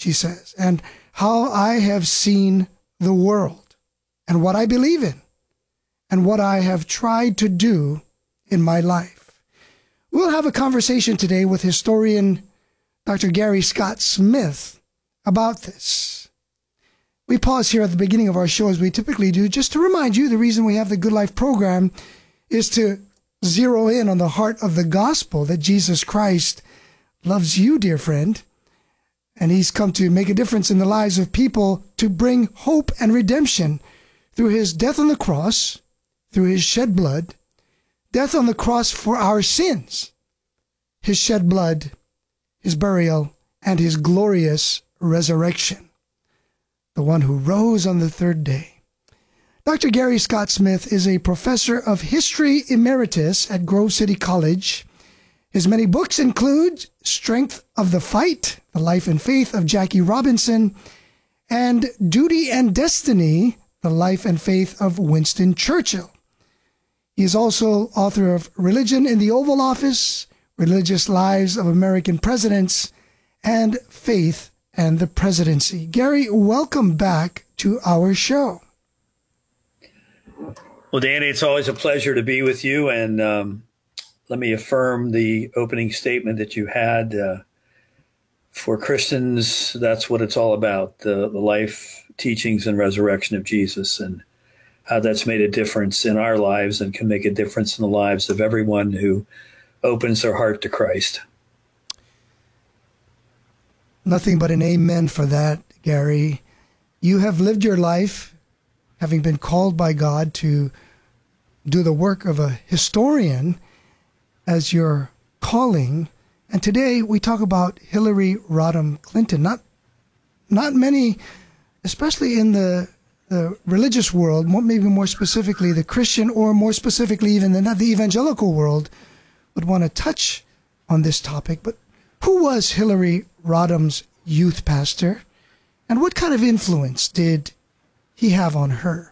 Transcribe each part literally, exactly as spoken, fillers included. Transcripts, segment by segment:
she says, and how I have seen the world and what I believe in and what I have tried to do in my life. We'll have a conversation today with historian Doctor Gary Scott Smith about this. We pause here at the beginning of our show, as we typically do, just to remind you the reason we have the Good Life program is to zero in on the heart of the gospel, that Jesus Christ loves you, dear friend, and he's come to make a difference in the lives of people, to bring hope and redemption through his death on the cross, through his shed blood, death on the cross for our sins, his shed blood, his burial, and his glorious resurrection, the one who rose on the third day. Doctor Gary Scott Smith is a professor of history emeritus at Grove City College. His many books include Strength of the Fight, The Life and Faith of Jackie Robinson, and Duty and Destiny, The Life and Faith of Winston Churchill. He is also author of Religion in the Oval Office, Religious Lives of American Presidents, and Faith and the Presidency. Gary, welcome back to our show. Well, Danny, it's always a pleasure to be with you, and um, let me affirm the opening statement that you had. Uh, for Christians, that's what it's all about, the, the life, teachings, and resurrection of Jesus, and how that's made a difference in our lives and can make a difference in the lives of everyone who opens their heart to Christ. Nothing but an amen for that, Gary. You have lived your life, having been called by God to do the work of a historian as your calling. And today we talk about Hillary Rodham Clinton. Not not many, especially in the, the religious world, maybe more specifically the Christian, or more specifically even the, the evangelical world, would want to touch on this topic. But who was Hillary Rodham's youth pastor, and what kind of influence did he have on her?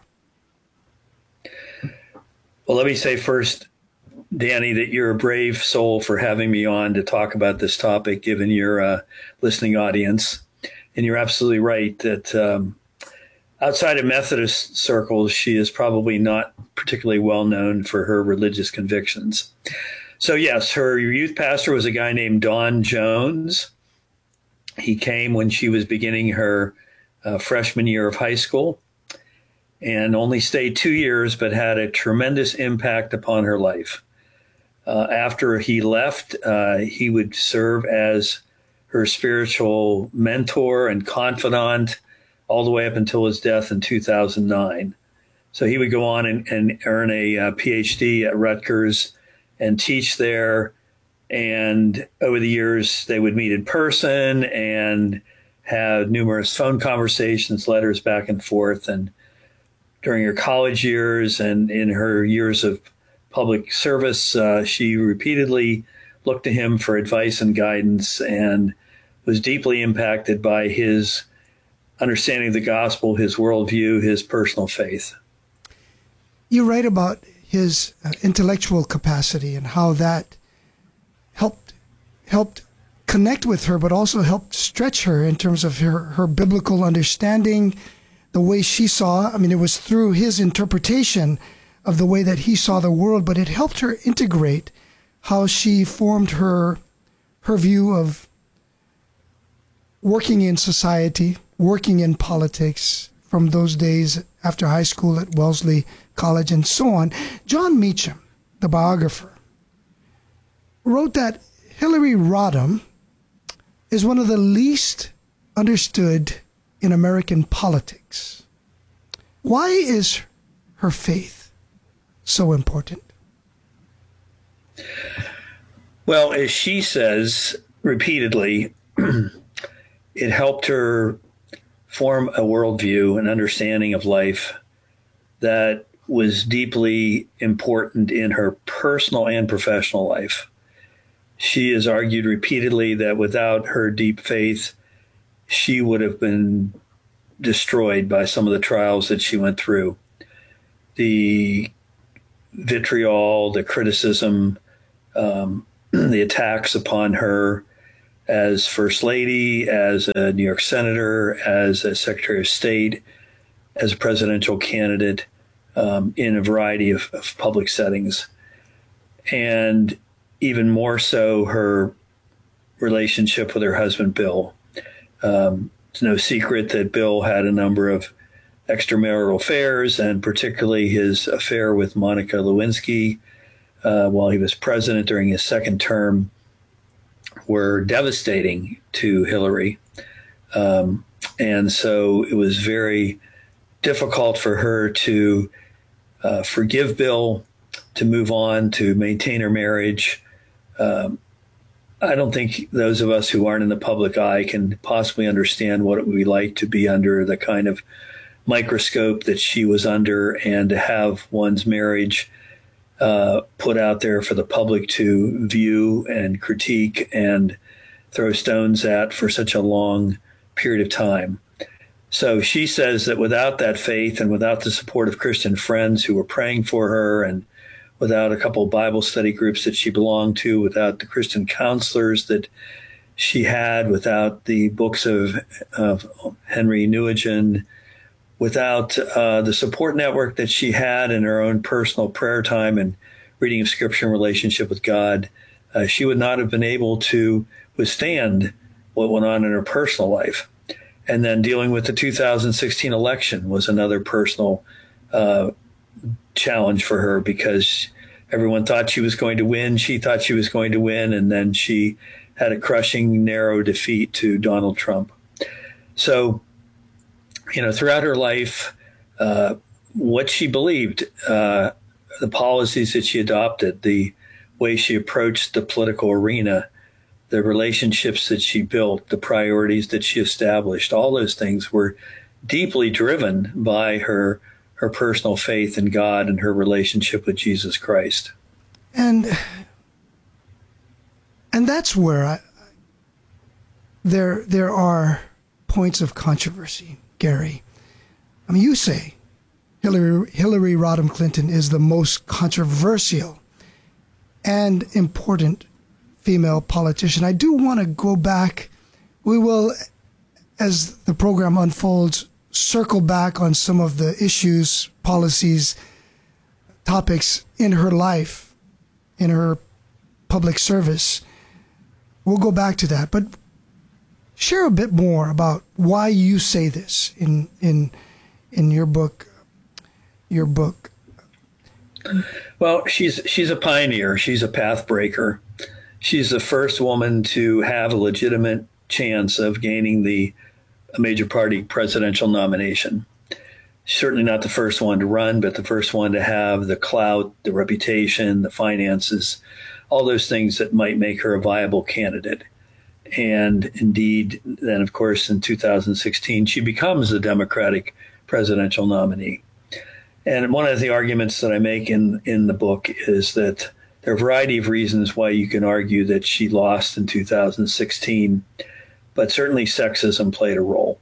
Well, let me say first, Danny, that you're a brave soul for having me on to talk about this topic, given your uh, listening audience. And you're absolutely right that um, outside of Methodist circles, she is probably not particularly well known for her religious convictions. So yes, her youth pastor was a guy named Don Jones. He came when she was beginning her uh, freshman year of high school, and only stayed two years, but had a tremendous impact upon her life. Uh, after he left, uh, he would serve as her spiritual mentor and confidant all the way up until his death in two thousand nine. So he would go on and, and earn a uh, P H D at Rutgers and teach there. And over the years, they would meet in person and had numerous phone conversations, letters back and forth. And during her college years and in her years of public service, uh, she repeatedly looked to him for advice and guidance, and was deeply impacted by his understanding of the gospel, his worldview, his personal faith. You write about his uh, intellectual capacity and how that helped helped connect with her, but also helped stretch her in terms of her, her biblical understanding, the way she saw. I mean, it was through his interpretation of the way that he saw the world, but it helped her integrate how she formed her her view of working in society, working in politics from those days after high school at Wellesley College and so on. John Meacham, the biographer, wrote that Hillary Rodham is one of the least understood in American politics. Why is her faith so important? Well, as she says repeatedly, it helped her form a worldview, an understanding of life that was deeply important in her personal and professional life. She has argued repeatedly that without her deep faith, she would have been destroyed by some of the trials that she went through. The vitriol, the criticism, um, the attacks upon her, as First Lady, as a New York Senator, as a Secretary of State, as a presidential candidate, um, in a variety of, of public settings. And even more so, her relationship with her husband, Bill. Um, it's no secret that Bill had a number of extramarital affairs, and particularly his affair with Monica Lewinsky uh, while he was president during his second term were devastating to Hillary. Um, and so it was very difficult for her to uh, forgive Bill, to move on, to maintain her marriage. Um, I don't think those of us who aren't in the public eye can possibly understand what it would be like to be under the kind of microscope that she was under, and to have one's marriage uh, put out there for the public to view and critique and throw stones at for such a long period of time. So she says that without that faith and without the support of Christian friends who were praying for her, and without a couple of Bible study groups that she belonged to, without the Christian counselors that she had, without the books of, of Henry Newigin, without uh, the support network that she had in her own personal prayer time and reading of Scripture and relationship with God, uh, she would not have been able to withstand what went on in her personal life. And then dealing with the two thousand sixteen election was another personal uh, challenge for her, because everyone thought she was going to win. She thought she was going to win. And then she had a crushing, narrow defeat to Donald Trump. So, you know, throughout her life, uh, what she believed, uh, the policies that she adopted, the way she approached the political arena, the relationships that she built, the priorities that she established, all those things were deeply driven by her her personal faith in God and her relationship with Jesus Christ. And and that's where I, there there are points of controversy, Gary. I mean, you say Hillary Hillary Rodham Clinton is the most controversial and important female politician. I do want to go back. We will, as the program unfolds, circle back on some of the issues, policies, topics in her life, in her public service. We'll go back to that, but share a bit more about why you say this in in in your book. Your book. Well, she's she's a pioneer. She's a path breaker. She's the first woman to have a legitimate chance of gaining the a major party presidential nomination. Certainly not the first one to run, but the first one to have the clout, the reputation, the finances, all those things that might make her a viable candidate. And indeed, then, of course, in two thousand sixteen, she becomes the Democratic presidential nominee. And one of the arguments that I make in, in the book is that there are a variety of reasons why you can argue that she lost in two thousand sixteen, but certainly sexism played a role.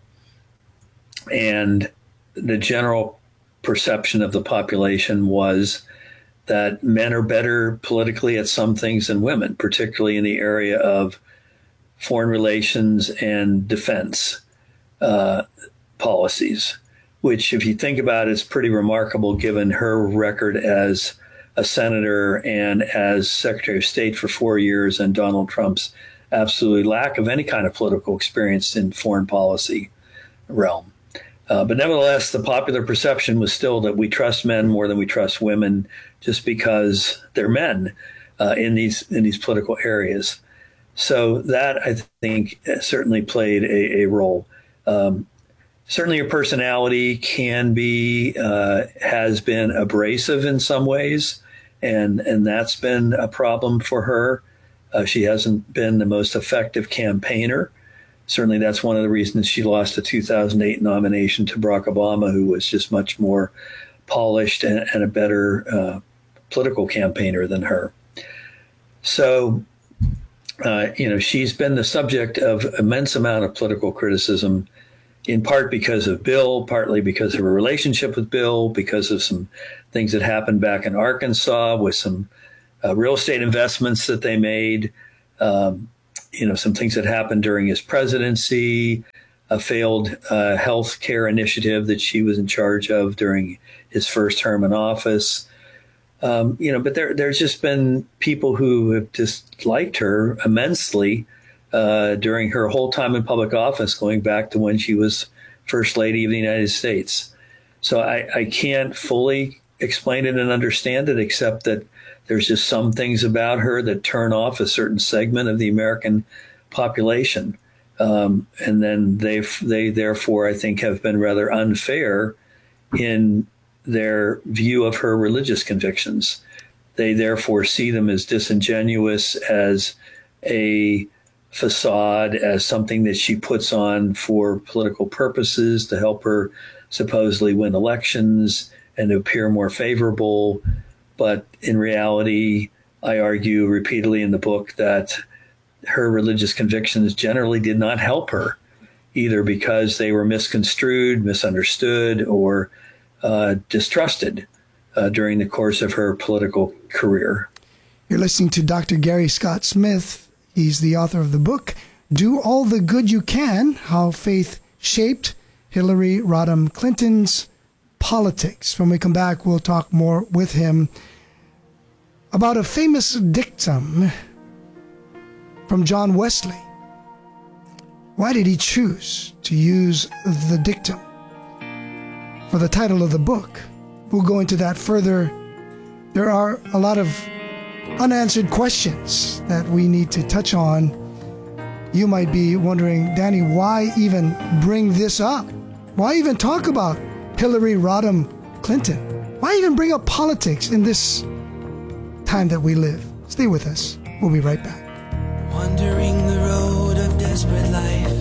And the general perception of the population was that men are better politically at some things than women, particularly in the area of foreign relations and defense uh, policies, which, if you think about it, is pretty remarkable given her record as a senator and as Secretary of State for four years and Donald Trump's absolute lack of any kind of political experience in foreign policy realm. Uh, but nevertheless, the popular perception was still that we trust men more than we trust women, just because they're men uh, in these in these political areas. So that, I think, certainly played a, a role. Um, certainly, her personality can be uh, has been abrasive in some ways, and and that's been a problem for her. Uh, she hasn't been the most effective campaigner. Certainly, that's one of the reasons she lost the two thousand eight nomination to Barack Obama, who was just much more polished and, and a better uh, political campaigner than her. So, uh, you know, she's been the subject of immense amount of political criticism, in part because of Bill, partly because of her relationship with Bill, because of some things that happened back in Arkansas with some uh, real estate investments that they made. Um, you know, some things that happened during his presidency, a failed uh, health care initiative that she was in charge of during his first term in office. Um, you know, but there, there's just been people who have just liked her immensely uh, during her whole time in public office, going back to when she was First Lady of the United States. So I, I can't fully explain it and understand it, except that there's just some things about her that turn off a certain segment of the American population. Um, and then they they therefore, I think, have been rather unfair in their view of her religious convictions. They therefore see them as disingenuous, as a facade, as something that she puts on for political purposes to help her supposedly win elections and to appear more favorable. But in reality, I argue repeatedly in the book that her religious convictions generally did not help her, either because they were misconstrued, misunderstood, or uh, distrusted uh, during the course of her political career. You're listening to Doctor Gary Scott Smith. He's the author of the book, Do All the Good You Can, How Faith Shaped Hillary Rodham Clinton's Politics. When we come back, we'll talk more with him about a famous dictum from John Wesley. Why did he choose to use the dictum for the title of the book? We'll go into that further. There are a lot of unanswered questions that we need to touch on. You might be wondering, Danny, why even bring this up? Why even talk about Hillary Rodham Clinton? Why even bring up politics in this time that we live? Stay with us. We'll be right back. Wandering the road of desperate life,